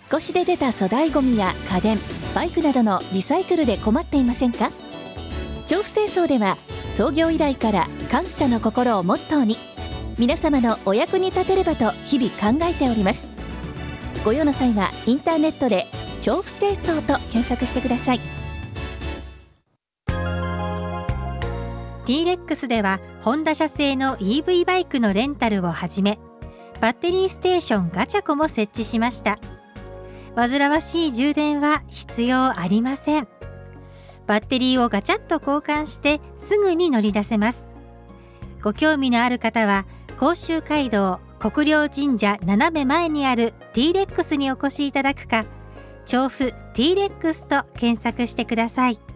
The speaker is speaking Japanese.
越しで出た粗大ごみや家電、バイクなどのリサイクルで困っていませんか？調布清掃では創業以来から感謝の心をモットーに、皆様のお役に立てればと日々考えております。ご用の際はインターネットで調布清掃と検索してください。 T-Rex ではホンダ社製の EV バイクのレンタルをはじめ、バッテリーステーションガチャコも設置しました。煩わしい充電は必要ありません。バッテリーをガチャッと交換してすぐに乗り出せます。ご興味のある方は甲州街道国領神社斜め前にある T-Rex にお越しいただくか、調布 T-Rex と検索してください。